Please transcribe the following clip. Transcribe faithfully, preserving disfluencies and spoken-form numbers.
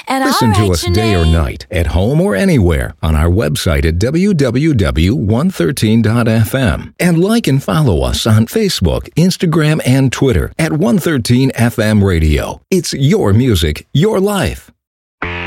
And Listen all to right, us day or Janae. night, at home or anywhere, on our website at w w w dot one thirteen dot f m. And like and follow us on Facebook, Instagram, and Twitter at one thirteen F M Radio. It's your music, your life.